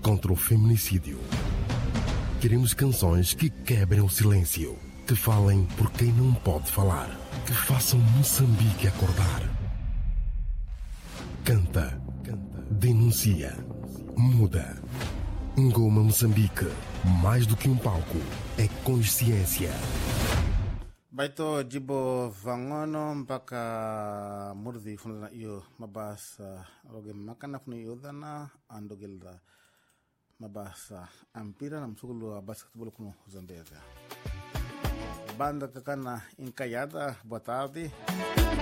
contra o feminicídio. Queremos canções que quebrem o silêncio, que falem por quem não pode falar, que façam Moçambique acordar. Canta, denuncia, muda. Ngoma Moçambique, mais do que um palco, é consciência. Baito jibo vangono mpaka murdhi funana iyo mabasa roge makana funi yodana andogilda mabasa ampira na msugulu wa basketball kuno Zambeza. Banda kakana inkayada, boa tarde.